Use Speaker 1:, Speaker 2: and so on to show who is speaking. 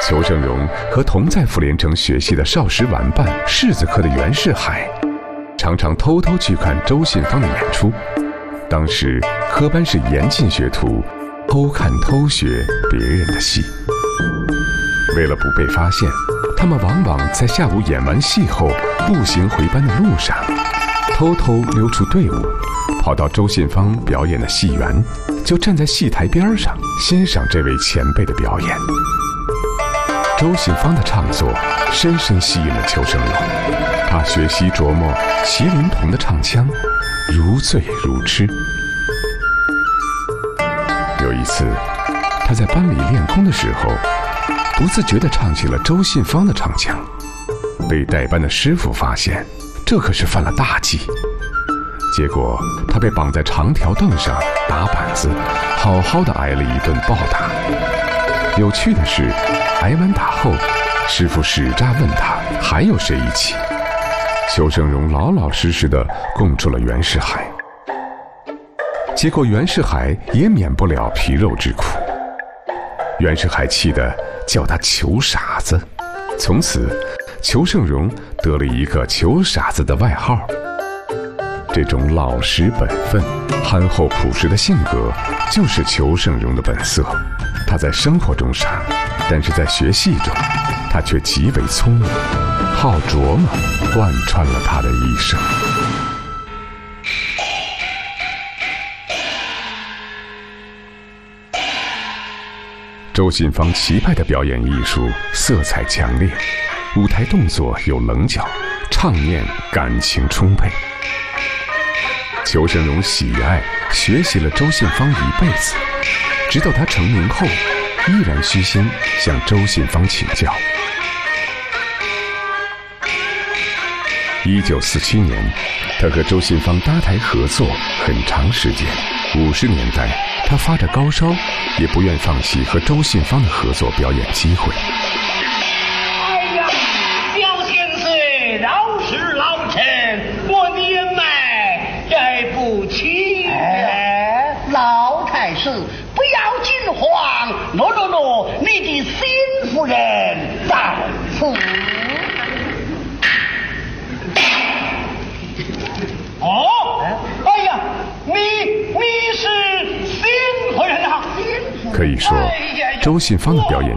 Speaker 1: 裘盛戎和同在傅连城学戏的少时玩伴柿子科的袁世海，常常偷偷去看周信芳的演出。当时科班是严禁学徒偷看偷学别人的戏。为了不被发现，他们往往在下午演完戏后步行回班的路上，偷偷溜出队伍，跑到周信芳表演的戏园，就站在戏台边上欣赏这位前辈的表演。周信芳的唱作深深吸引了裘盛戎，他学习琢磨麒麟童的唱腔，如醉如痴。有一次，他在班里练功的时候，不自觉地唱起了周信芳的唱腔，被带班的师傅发现，这可是犯了大忌。结果他被绑在长条凳上打板子，好好的挨了一顿暴打。有趣的是，挨完打后，师傅使诈问他还有谁一起，裘盛戎老老实实的供出了袁世海。结果袁世海也免不了皮肉之苦，袁世海气得叫他裘傻子，从此裘盛戎得了一个裘傻子的外号。这种老实本分、憨厚朴实的性格就是裘盛戎的本色。他在生活中傻，但是在学戏中他却极为聪明，好琢磨贯穿了他的一生。周信芳奇派的表演艺术色彩强烈，舞台动作有棱角，场面感情充沛。裘盛戎喜爱学习了周信芳一辈子，直到他成名后依然虚心向周信芳请教。1947年，他和周信芳搭台合作很长时间。50年代，他发着高烧，也不愿放弃和周信芳的合作表演机会。
Speaker 2: 哎呀，小千岁饶是老臣，我年迈该不起。
Speaker 3: 老太师不要惊慌，喏，你的新夫人在此。
Speaker 2: 哦，哎呀，你是新夫人啊！
Speaker 1: 可以说，周信芳的表演